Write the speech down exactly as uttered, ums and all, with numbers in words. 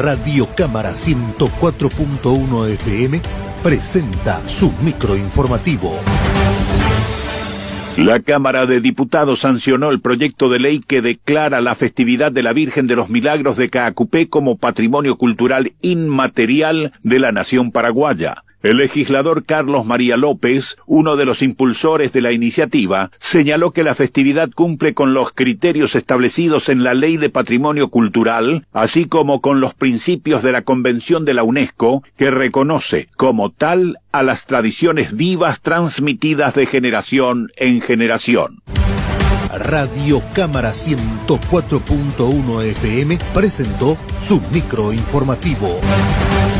Radio Cámara ciento cuatro punto uno F M presenta su microinformativo. La Cámara de Diputados sancionó el proyecto de ley que declara la festividad de la Virgen de los Milagros de Caacupé como patrimonio cultural inmaterial de la nación paraguaya. El legislador Carlos María López, uno de los impulsores de la iniciativa, señaló que la festividad cumple con los criterios establecidos en la Ley de Patrimonio Cultural, así como con los principios de la Convención de la UNESCO, que reconoce como tal a las tradiciones vivas transmitidas de generación en generación. Radio Cámara ciento cuatro punto uno F M presentó su microinformativo.